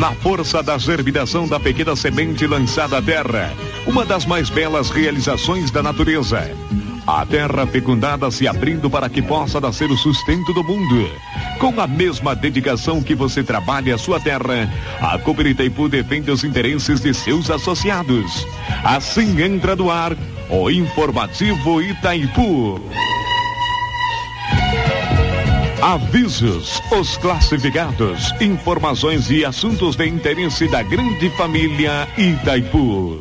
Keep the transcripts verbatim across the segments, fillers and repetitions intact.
Na força da germinação da pequena semente lançada à terra, uma das mais belas realizações da natureza. A terra fecundada se abrindo para que possa nascer o sustento do mundo. Com a mesma dedicação que você trabalha a sua terra, a Cooper Itaipu defende os interesses de seus associados. Assim entra no ar o Informativo Itaipu. Avisos, os classificados, informações e assuntos de interesse da grande família Itaipu.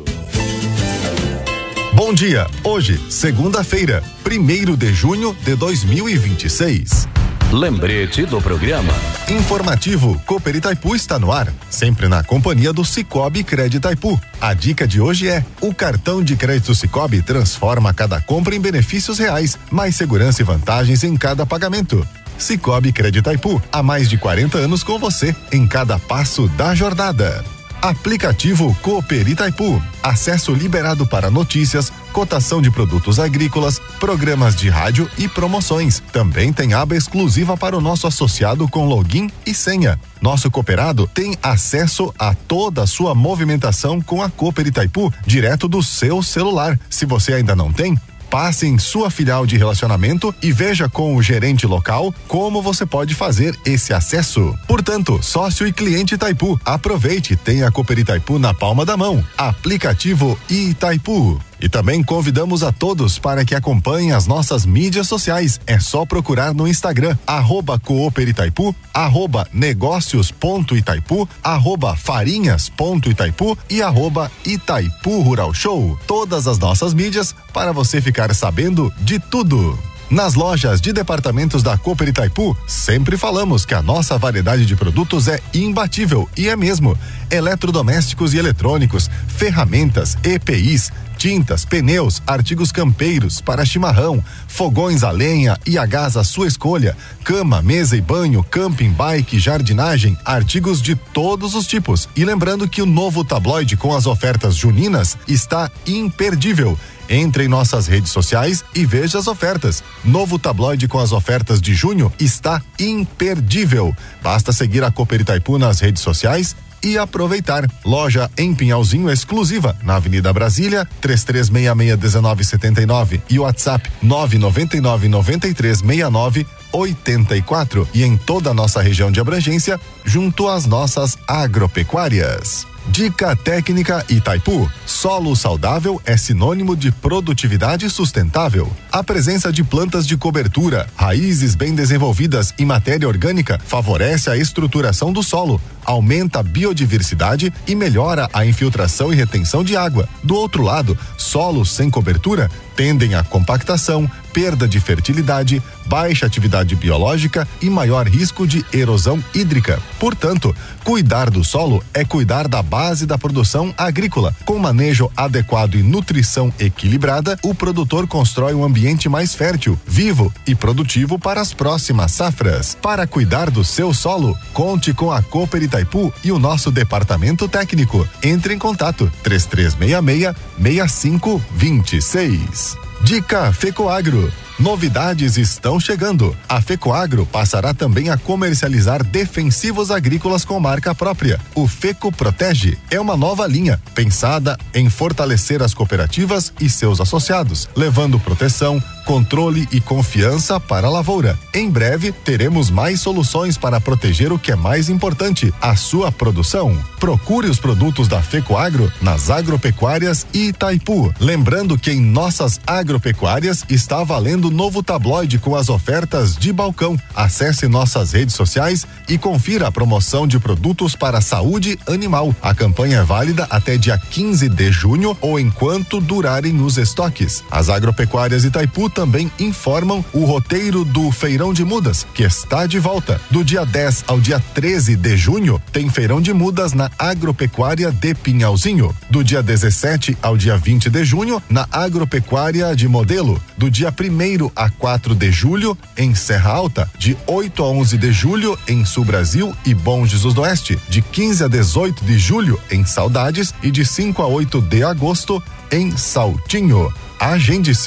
Bom dia, hoje, segunda-feira, primeiro de junho de dois mil e vinte e seis. Lembrete do programa. Informativo Cooper Itaipu está no ar, sempre na companhia do Cicobi Crédito Itaipu. A dica de hoje é: o cartão de crédito Cicobi transforma cada compra em benefícios reais, mais segurança e vantagens em cada pagamento. Cicobi Crédito Itaipu, há mais de quarenta anos com você, em cada passo da jornada. Aplicativo Cooper Itaipu, acesso liberado para notícias, cotação de produtos agrícolas, programas de rádio e promoções. Também tem aba exclusiva para o nosso associado com login e senha. Nosso cooperado tem acesso a toda a sua movimentação com a Cooper Itaipu, direto do seu celular. Se você ainda não tem, passe em sua filial de relacionamento e veja com o gerente local como você pode fazer esse acesso. Portanto, sócio e cliente Itaipu, aproveite e tenha a Cooper Itaipu na palma da mão. Aplicativo Itaipu. E também convidamos a todos para que acompanhem as nossas mídias sociais. É só procurar no Instagram, arroba Cooper Itaipu, arroba negócios.itaipu, arroba farinhas.itaipu e arroba Itaipu Rural Show. Todas as nossas mídias para você ficar sabendo de tudo. Nas lojas de departamentos da Cooper Itaipu, sempre falamos que a nossa variedade de produtos é imbatível, e é mesmo. Eletrodomésticos e eletrônicos, ferramentas, E P Is, tintas, pneus, artigos campeiros, para chimarrão, fogões a lenha e a gás à sua escolha, cama, mesa e banho, camping, bike, jardinagem, artigos de todos os tipos. E lembrando que o novo tabloide com as ofertas juninas está imperdível. Entre em nossas redes sociais e veja as ofertas. Novo tabloide com as ofertas de junho está imperdível. Basta seguir a Cooper Itaipu nas redes sociais e aproveitar. Loja em Pinhalzinho exclusiva, na Avenida Brasília, três três seis seis, um nove sete nove e WhatsApp nove nove nove, nove três seis nove, oito quatro. E em toda a nossa região de abrangência, junto às nossas agropecuárias. Dica técnica Itaipu: solo saudável é sinônimo de produtividade sustentável. A presença de plantas de cobertura, raízes bem desenvolvidas e matéria orgânica favorece a estruturação do solo, aumenta a biodiversidade e melhora a infiltração e retenção de água. Do outro lado, solos sem cobertura tendem à compactação, perda de fertilidade, baixa atividade biológica e maior risco de erosão hídrica. Portanto, cuidar do solo é cuidar da base da produção agrícola. Com manejo adequado e nutrição equilibrada, o produtor constrói um ambiente mais fértil, vivo e produtivo para as próximas safras. Para cuidar do seu solo, conte com a Cooper Itaipu e o nosso departamento técnico. Entre em contato três três seis seis, seis cinco dois seis. Dica Fecoagro: novidades estão chegando. A Fecoagro passará também a comercializar defensivos agrícolas com marca própria. O Feco Protege é uma nova linha pensada em fortalecer as cooperativas e seus associados, levando proteção, controle e confiança para a lavoura. Em breve, teremos mais soluções para proteger o que é mais importante, a sua produção. Procure os produtos da Fecoagro nas agropecuárias e Itaipu. Lembrando que em nossas agropecuárias está valendo novo tabloide com as ofertas de balcão. Acesse nossas redes sociais e confira a promoção de produtos para a saúde animal. A campanha é válida até dia quinze de junho ou enquanto durarem os estoques. As agropecuárias Itaipu também informam o roteiro do Feirão de Mudas, que está de volta. Do dia dez ao dia treze de junho, tem Feirão de Mudas na Agropecuária de Pinhalzinho. Do dia dezessete ao dia vinte de junho, na Agropecuária de Modelo. Do dia primeiro a quatro de julho, em Serra Alta. De oito a onze de julho, em Sul Brasil e Bom Jesus do Oeste. De quinze a dezoito de julho, em Saudades. E de cinco a oito de agosto, em Saltinho. Agende-se.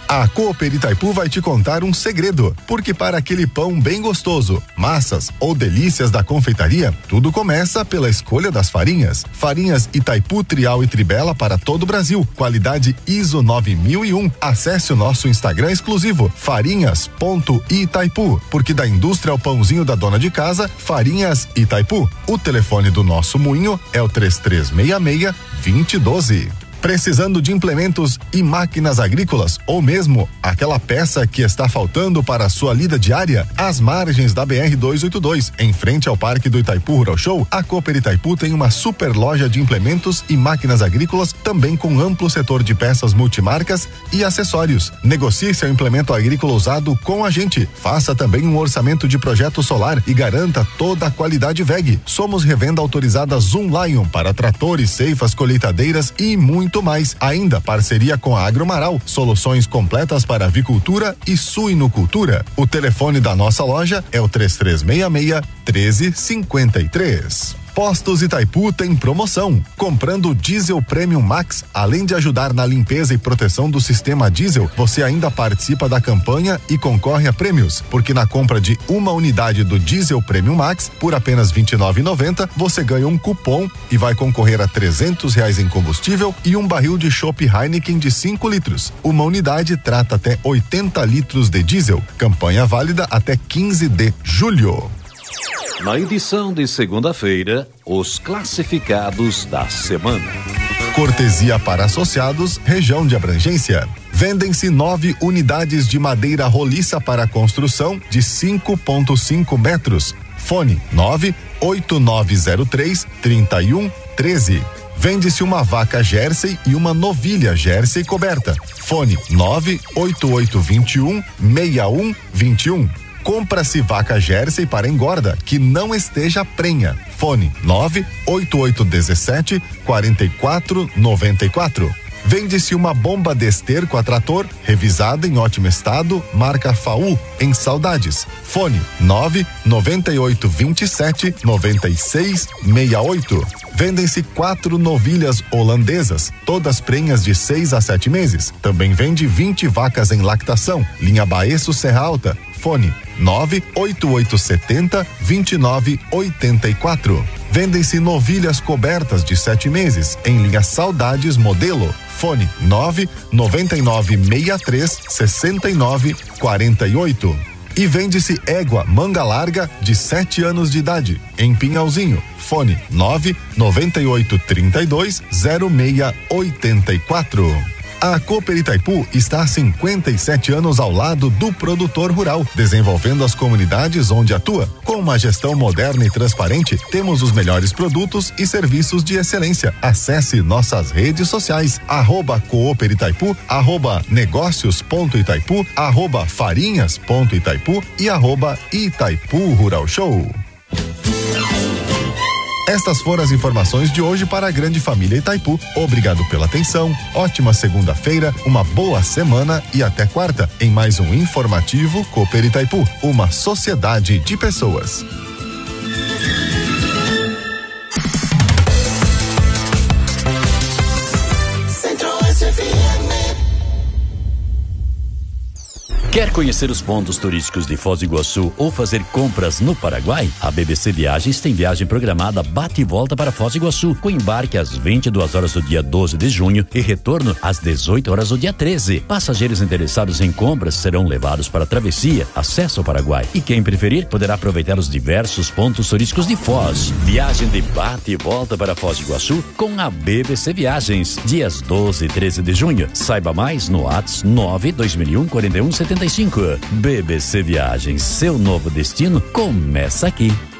A Cooper Itaipu vai te contar um segredo, porque para aquele pão bem gostoso, massas ou delícias da confeitaria, tudo começa pela escolha das farinhas. Farinhas Itaipu, Trial e Tribela para todo o Brasil, qualidade I S O nove mil e um. Acesse o nosso Instagram exclusivo, farinhas ponto itaipu, porque da indústria ao pãozinho da dona de casa, Farinhas Itaipu. O telefone do nosso moinho é o três três seis seis, dois zero um dois. Precisando de implementos e máquinas agrícolas ou mesmo aquela peça que está faltando para a sua lida diária? Às margens da B R duzentos e oitenta e dois, em frente ao Parque do Itaipu Rural Show, a Cooper Itaipu tem uma super loja de implementos e máquinas agrícolas, também com amplo setor de peças multimarcas e acessórios. Negocie seu implemento agrícola usado com a gente. Faça também um orçamento de projeto solar e garanta toda a qualidade V E G. Somos revenda autorizada Zoom Lion para tratores, ceifas, colheitadeiras e muito mais. Ainda parceria com a Agromaral, soluções completas para avicultura e suinocultura. O telefone da nossa loja é o três três seis seis, um três cinco três. Postos Itaipu tem promoção. Comprando Diesel Premium Max, além de ajudar na limpeza e proteção do sistema diesel, você ainda participa da campanha e concorre a prêmios, porque na compra de uma unidade do Diesel Premium Max, por apenas vinte e nove reais e noventa centavos, você ganha um cupom e vai concorrer a trezentos reais em combustível e um barril de chopp Heineken de cinco litros. Uma unidade trata até oitenta litros de diesel. Campanha válida até quinze de julho. Na edição de segunda-feira, os classificados da semana. Cortesia para associados, região de abrangência. Vendem-se nove unidades de madeira roliça para construção de cinco vírgula cinco metros. Fone nove oito nove zero três, três um um três. Vende-se uma vaca Jersey e uma novilha Jersey coberta. Fone nove oito oito dois um, seis um dois um. Compra-se vaca Jersey para engorda que não esteja prenha. Fone nove oito oito um sete, quatro quatro nove quatro. Vende-se uma bomba de esterco a trator, revisada em ótimo estado, marca F A U, em Saudades. Fone nove nove oito dois sete, nove seis seis oito. Vendem-se quatro novilhas holandesas, todas prenhas de seis a sete meses. Também vende vinte vacas em lactação, linha Baeço Serra Alta. Fone nove oito oito sete zero, dois nove oito quatro. Vendem-se novilhas cobertas de sete meses, em linha Saudades modelo. Fone nove nove nove seis três, seis nove quatro oito. E vende-se égua manga larga de sete anos de idade, em Pinhalzinho. Fone nove nove oito três dois, zero seis oito quatro. A Cooper Itaipu está há cinquenta e sete anos ao lado do produtor rural, desenvolvendo as comunidades onde atua. Com uma gestão moderna e transparente, temos os melhores produtos e serviços de excelência. Acesse nossas redes sociais, arroba Cooper Itaipu, arroba negócios ponto Itaipu, arroba farinhas ponto Itaipu e arroba Itaipu Rural Show. Estas foram as informações de hoje para a grande família Itaipu. Obrigado pela atenção, ótima segunda-feira, uma boa semana e até quarta em mais um informativo Cooper Itaipu, uma sociedade de pessoas. Quer conhecer os pontos turísticos de Foz do Iguaçu ou fazer compras no Paraguai? A B B C Viagens tem viagem programada bate e volta para Foz do Iguaçu, com embarque às vinte e duas horas do dia doze de junho e retorno às dezoito horas do dia treze. Passageiros interessados em compras serão levados para a travessia, acesso ao Paraguai. E quem preferir poderá aproveitar os diversos pontos turísticos de Foz. Viagem de bate e volta para Foz do Iguaçu com a B B C Viagens, dias doze e treze de junho. Saiba mais no WhatsApp nove dois mil e um, quarenta e um, setenta e cinco. B B C Viagens, seu novo destino começa aqui.